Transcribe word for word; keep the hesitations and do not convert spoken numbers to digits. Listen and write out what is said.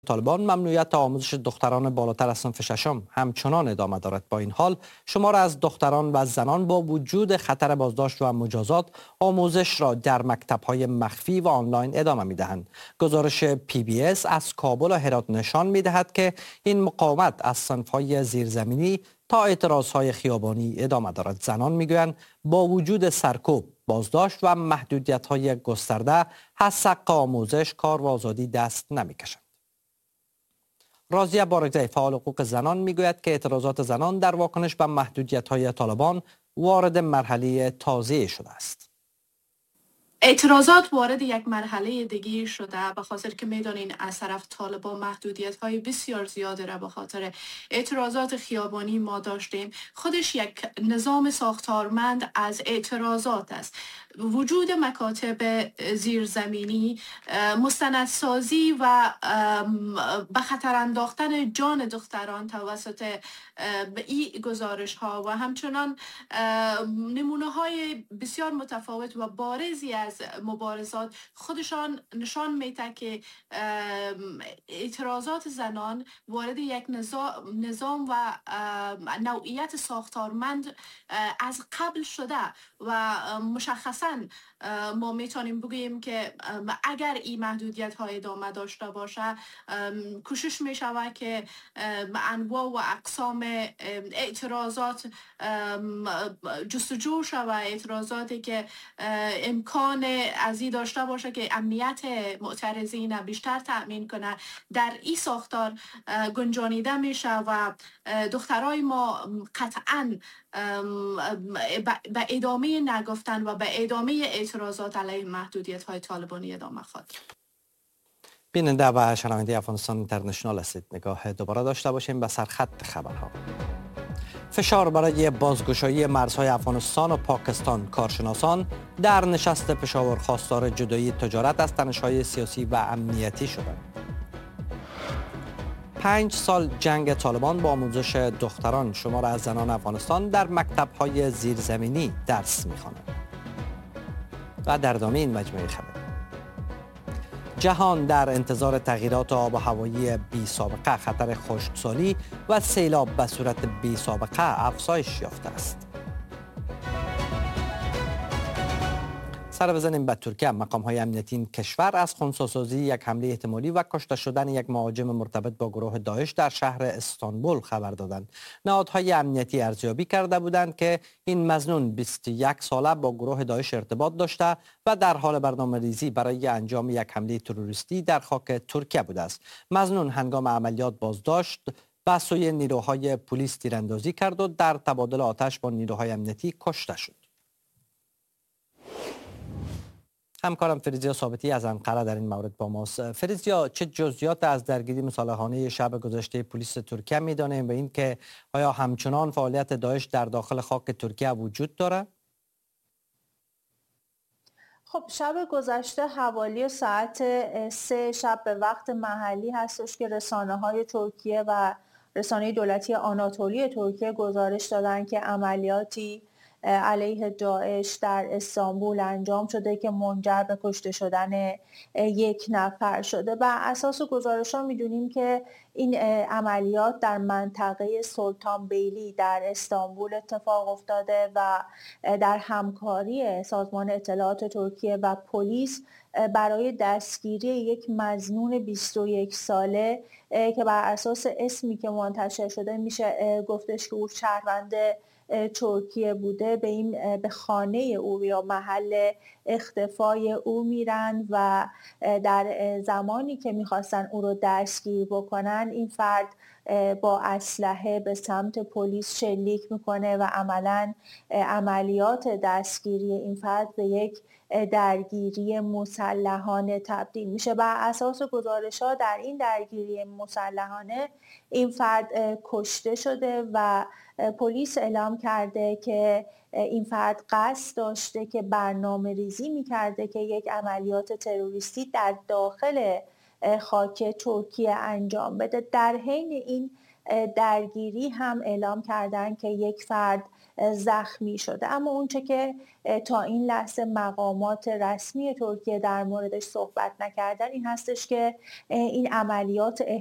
طالبان ممنوعیت آموزش دختران بالاتر از صنف ششم همچنان ادامه دارد. با این حال شمار از دختران و زنان با وجود خطر بازداشت و مجازات آموزش را در مکتب‌های مخفی و آنلاین ادامه می‌دهند. گزارش پی بی اس از کابل و هرات نشان می‌دهد که این مقاومت از صنف‌های زیرزمینی تا اعتراضهای خیابانی ادامه دارد. زنان می‌گویند با وجود سرکوب، بازداشت و محدودیت‌های گسترده از حق آموزش، کار و آزادی دست نمی‌کشند. راضیه بارگزی فعال حقوق زنان میگوید که اعتراضات زنان در واکنش به محدودیت‌های طالبان وارد مرحله تازه‌ای شده است. اعتراضات وارد یک مرحله دیگه شده به خاطر که میدانین از طرف طالبان محدودیت های بسیار زیاده را به خاطر اعتراضات خیابانی ما داشتیم. خودش یک نظام ساختارمند از اعتراضات است. وجود مکاتب زیرزمینی، مستندسازی و به خطر انداختن جان دختران توسط این گزارش ها و همچنان نمونه های بسیار متفاوت و بارزی از مبارزات خودشان نشان میده که اعتراضات زنان وارد یک نظام و نوعیت ساختارمند از قبل شده و مشخصا ما میتونیم بگوییم که اگر این محدودیت های ادامه داشته باشه کوشش میشود که انواع و اقسام اعتراضات جستجو شود، اعتراضاتی که امکان از این داشته باشه که امنیت معترضین بیشتر تأمین کنه در این ساختار گنجانیده میشه و دخترای ما قطعاً به ادامه نگفتن و به ادامه اعتراضات علیه محدودیت های طالبانی ادامه خواهد. بیننده و شنونده افغانستان اینترنشنال هستید. نگاه دوباره داشته باشیم به سرخط خبرها. فشار برای بازگشایی مرزهای افغانستان و پاکستان. کارشناسان در نشست پشاور خواستار جدایی تجارت از تنش‌های سیاسی و امنیتی شدند. پنج سال جنگ طالبان با آموزش دختران. شمار از زنان افغانستان در مکتب‌های زیرزمینی درس می‌خوانند. و در ادامه این مجموعه خبر، جهان در انتظار تغییرات آب و هوایی بی سابقه. خطر خشکسالی و سیلاب به صورت بی سابقه افزایش یافته است. سر بزنیم به ترکیه. مقام های امنیتی این کشور از خنثی‌سازی یک حمله احتمالی و کشته شدن یک مهاجم مرتبط با گروه داعش در شهر استانبول خبر دادند. نهادهای امنیتی ارزیابی کرده بودند که این مظنون بیست و یک ساله با گروه داعش ارتباط داشته و در حال برنامه‌ریزی برای انجام یک حمله تروریستی در خاک ترکیه بوده است. مظنون هنگام عملیات بازداشت به سوی نیروهای پلیس تیراندازی کرد و در تبادل آتش با نیروهای امنیتی کشته شد. همکارم فریزیا ثابتی از انقره در این مورد با ماست. فریزیا، چه جزئیات از درگیری مصالحانه شب گذشته پلیس ترکیه می‌دانیم و اینکه آیا همچنان فعالیت داعش در داخل خاک ترکیه وجود دارد؟ خب شب گذشته حوالی ساعت سه شب به وقت محلی هستش که رسانه‌های ترکیه و رسانه دولتی آناتولی ترکیه گزارش دادن که عملیاتی علیه داعش در استانبول انجام شده که منجر به کشته شدن یک نفر شده. بر اساس گزارش ها میدونیم که این عملیات در منطقه سلطان بیلی در استانبول اتفاق افتاده و در همکاری سازمان اطلاعات ترکیه و پلیس برای دستگیری یک مظنون بیست و یک ساله که بر اساس اسمی که منتشر شده میشه گفتش که او شهروند ترکیه بوده، به این به خانه او یا محل اختفای او میرن و در زمانی که میخواستن او رو دستگیر بکنن این فرد با اسلحه به سمت پلیس شلیک میکنه و عملاً عملیات دستگیری این فرد به یک درگیری مسلحانه تبدیل میشه. بر اساس گزارش‌ها در این درگیری مسلحانه این فرد کشته شده و پلیس اعلام کرده که این فرد قصد داشته که برنامه ریزی میکرده که یک عملیات تروریستی در داخل خاک ترکیه انجام بده. در حین این درگیری هم اعلام کردن که یک فرد زخمی شده. اما اونچه که تا این لحظه مقامات رسمی ترکیه در موردش صحبت نکردن این هستش که این عملیات